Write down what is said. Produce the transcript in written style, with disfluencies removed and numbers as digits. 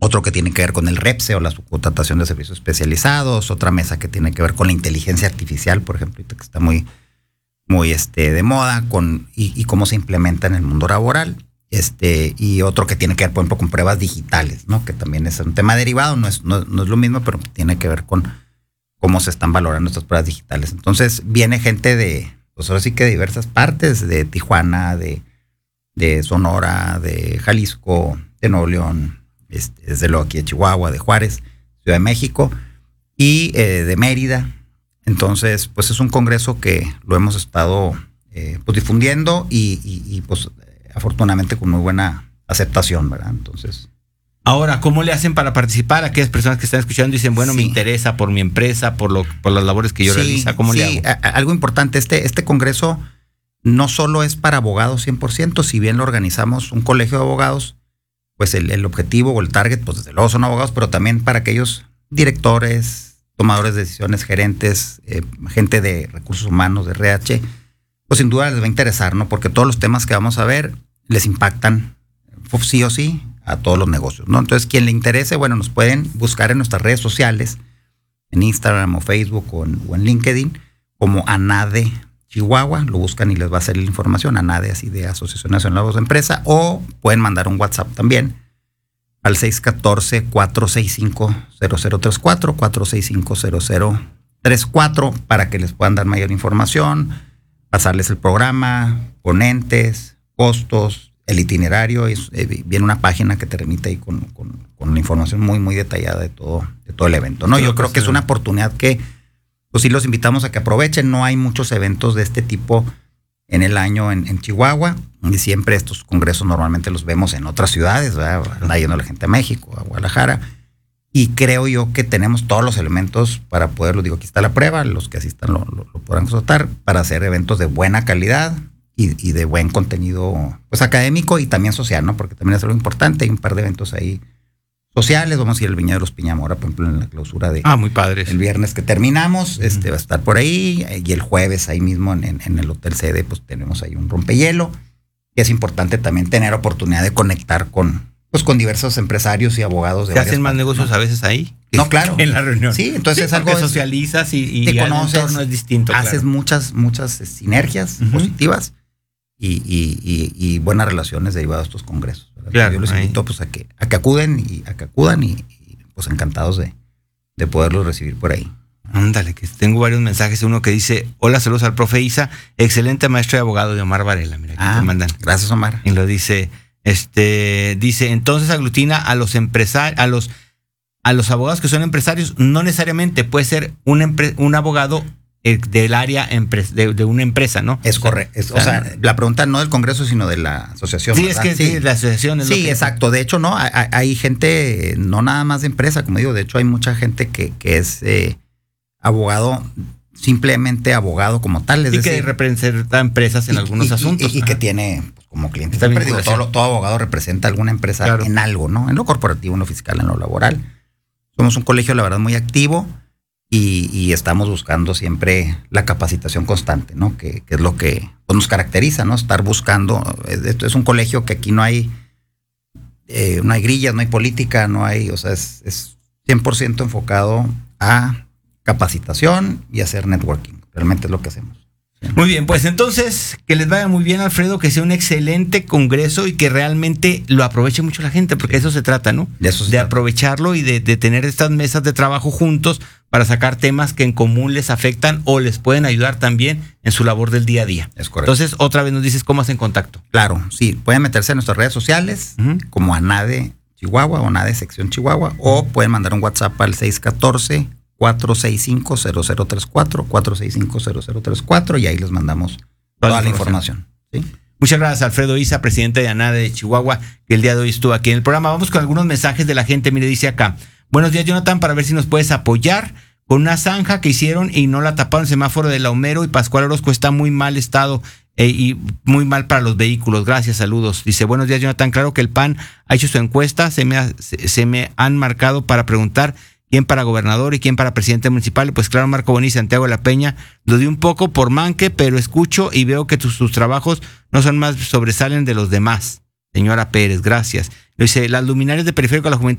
otro que tiene que ver con el REPSE o la subcontratación de servicios especializados, otra mesa que tiene que ver con la inteligencia artificial, por ejemplo, que está muy de moda, y cómo se implementa en el mundo laboral, y otro que tiene que ver, por ejemplo, con pruebas digitales, ¿no? Que también es un tema derivado, no es lo mismo, pero tiene que ver con cómo se están valorando estas pruebas digitales. Entonces viene gente pues ahora sí que de diversas partes, de Tijuana, de Sonora, de Jalisco, de Nuevo León, desde luego aquí de Chihuahua, de Juárez, Ciudad de México y de Mérida. Entonces, pues es un congreso que lo hemos estado pues difundiendo y pues afortunadamente con muy buena aceptación, ¿verdad? Entonces... Ahora, ¿cómo le hacen para participar? Aquellas personas que están escuchando dicen, bueno, me interesa por mi empresa, por las labores que yo realizo. ¿Cómo le hago? Algo importante, este congreso no solo es para abogados 100%, si bien lo organizamos un colegio de abogados, pues el objetivo o el target, pues desde luego son abogados, pero también para aquellos directores, tomadores de decisiones, gerentes, gente de recursos humanos, de RH, pues sin duda les va a interesar, ¿no? Porque todos los temas que vamos a ver les impactan sí o sí a todos los negocios, ¿no? Entonces, quien le interese, bueno, nos pueden buscar en nuestras redes sociales, en Instagram o Facebook o en LinkedIn, como ANADE Chihuahua, lo buscan y les va a salir la información, ANADE, así de Asociación Nacional de Abogados de Empresa, o pueden mandar un WhatsApp también al 614-465-0034, 465-0034, para que les puedan dar mayor información, pasarles el programa, ponentes, costos, el itinerario. Viene una página que te remite ahí con la información muy, muy detallada de todo el evento, ¿no? Yo creo que es una oportunidad que, pues sí, los invitamos a que aprovechen. No hay muchos eventos de este tipo en el año en Chihuahua, y siempre estos congresos normalmente los vemos en otras ciudades, ¿verdad? Anda yendo la gente a México, a Guadalajara, y creo yo que tenemos todos los elementos para poderlo. Digo, aquí está la prueba, los que asistan lo podrán constatar, para hacer eventos de buena calidad y de buen contenido, pues académico y también social, ¿no? Porque también es algo importante. Hay un par de eventos ahí sociales. Vamos a ir al Viñedo de los Piñamora, por ejemplo, en la clausura de... muy padres. El viernes que terminamos, va a estar por ahí, y el jueves ahí mismo en el Hotel Sede, pues tenemos ahí un rompehielo, que es importante también tener oportunidad de conectar con diversos empresarios y abogados de... ¿Se hacen más negocios, ¿no?, a veces ahí? No, claro. En la reunión. Sí, entonces es algo... socializas y te conoces, el entorno es distinto. Haces muchas sinergias positivas y buenas relaciones derivadas de estos congresos. Claro, yo les invito pues a que acudan y pues encantados de poderlos recibir por ahí. Ándale, que tengo varios mensajes. Uno que dice: hola, saludos al profe Isa, excelente maestro y abogado, de Omar Varela. Mira, aquí te mandan. Gracias, Omar. Y lo dice, dice, entonces aglutina a los empresarios, a los abogados que son empresarios. No necesariamente puede ser un abogado del área de una empresa, ¿no? Es correcto. O sea, la pregunta no del Congreso, sino de la asociación. Sí, ¿verdad? Es que sí, la asociación es sí, exacto. De hecho, no, hay gente, no nada más de empresa, como digo. De hecho, hay mucha gente que es abogado, simplemente abogado como tal. Es decir, que representa empresas en algunos asuntos. Y que tiene pues, como cliente. Todo abogado representa alguna empresa, claro, en algo, ¿no? En lo corporativo, en lo fiscal, en lo laboral. Somos un colegio, la verdad, muy activo. Y estamos buscando siempre la capacitación constante, ¿no? Que es lo que pues, nos caracteriza, ¿no? Estar buscando. Esto es un colegio que aquí no hay grillas, no hay política, no hay, o sea, es 100% enfocado a capacitación y hacer networking. Realmente es lo que hacemos. Muy bien, pues entonces que les vaya muy bien, Alfredo, que sea un excelente congreso y que realmente lo aproveche mucho la gente, porque eso se trata, ¿no? De aprovecharlo y de tener estas mesas de trabajo juntos para sacar temas que en común les afectan o les pueden ayudar también en su labor del día a día. Es correcto. Entonces, otra vez nos dices cómo hacen contacto. Claro, sí, pueden meterse en nuestras redes sociales, como ANADE Chihuahua o ANADE Sección Chihuahua, o pueden mandar un WhatsApp al 614-465-0034, 465-0034, y ahí les mandamos toda la información. ¿Sí? Muchas gracias, Alfredo Isa, presidente de ANADE de Chihuahua, que el día de hoy estuvo aquí en el programa. Vamos con algunos mensajes de la gente. Mire, dice acá: buenos días, Jonathan, para ver si nos puedes apoyar con una zanja que hicieron y no la taparon. El semáforo de La Homero y Pascual Orozco está muy mal estado y muy mal para los vehículos. Gracias, saludos. Dice: buenos días, Jonathan, claro que el PAN ha hecho su encuesta, se me han marcado para preguntar quién para gobernador y quién para presidente municipal. Pues claro, Marco Boni y Santiago de la Peña. Lo di un poco por manque, pero escucho y veo que sus trabajos no son más, sobresalen de los demás. Señora Pérez, gracias. Dice: las luminarias de Periférico a la Juventud